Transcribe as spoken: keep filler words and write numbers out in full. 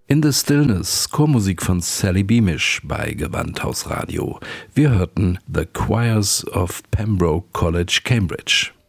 In the Stillness, Chormusik von Sally Beamish bei Gewandhaus Radio. Wir hörten The Choirs of Pembroke College, Cambridge.